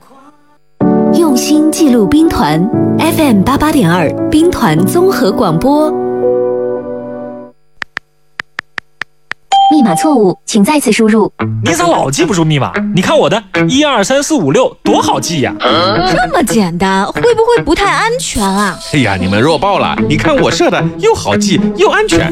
用心记录兵团 FM88.2 兵团综合广播。 密码错误，请再次输入。 你咋老记不住密码？你看我的12345多好记呀！ 这么简单，会不会不太安全啊？ 哎呀，你们弱爆了！你看我设的又好记又安全。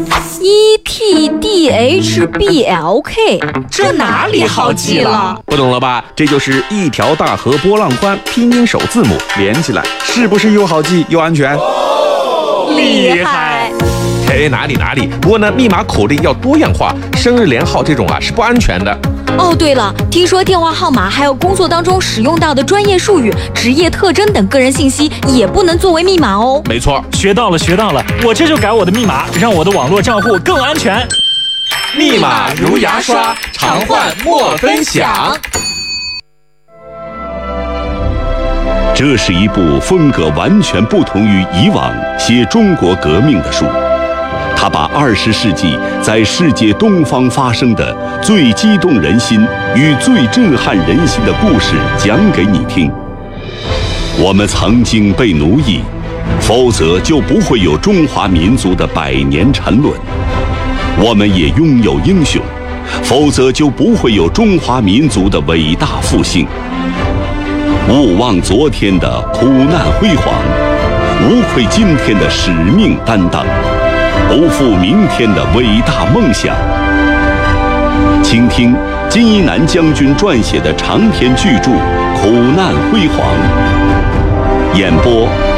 ETDHBLK， 这哪里好记了？ 不懂了吧？这就是一条大河波浪宽，拼音首字母连起来，是不是又好记又安全？ 厉害！ 嘿，哪里？不过呢，密码口令要多样化，生日连号这种是不安全的。 哦，对了，听说电话号码还有工作当中使用到的专业术语、职业特征等个人信息也不能作为密码哦。 没错， 学到了，我这就改我的密码，让我的网络账户更安全。 密码如牙刷，常换莫分享。 这是一部风格完全不同于以往写中国革命的书。他把20世纪在世界东方发生的最激动人心与最震撼人心的故事讲给你听。我们曾经被奴役，否则就不会有中华民族的100年沉沦；我们也拥有英雄，否则就不会有中华民族的伟大复兴。勿忘昨天的苦难辉煌，无愧今天的使命担当，不负明天的伟大梦想。请听金一南将军撰写的长篇巨著《苦难辉煌》，演播